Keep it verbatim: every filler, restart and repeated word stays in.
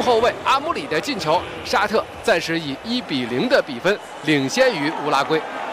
后卫阿姆里的进球，沙特暂时以一比零的比分领先于乌拉圭。